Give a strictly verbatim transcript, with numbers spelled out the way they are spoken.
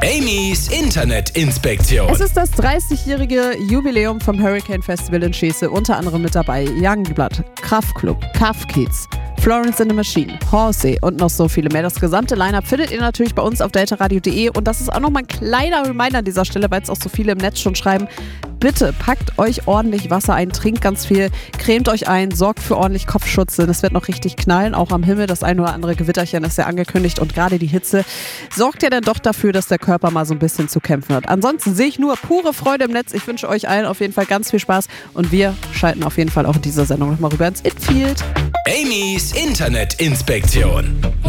Amy's Internetinspektion. Es ist das dreißigjährige Jubiläum vom Hurricane Festival in Scheße. Unter anderem mit dabei Youngblood, Kraftklub, Cuff Kids, Florence and the Machine, Horsey und noch so viele mehr. Das gesamte Line-Up findet ihr natürlich bei uns auf deltaradio punkt de. Und das ist auch nochmal ein kleiner Reminder an dieser Stelle, weil es auch so viele im Netz schon schreiben. Bitte packt euch ordentlich Wasser ein, trinkt ganz viel, cremt euch ein, sorgt für ordentlich Kopfschutz. Es wird noch richtig knallen, auch am Himmel. Das ein oder andere Gewitterchen ist ja angekündigt. Und gerade die Hitze sorgt ja dann doch dafür, dass der Körper mal so ein bisschen zu kämpfen hat. Ansonsten sehe ich nur pure Freude im Netz. Ich wünsche euch allen auf jeden Fall ganz viel Spaß. Und wir schalten auf jeden Fall auch in dieser Sendung nochmal rüber ins Infield. Amy's Internetinspektion.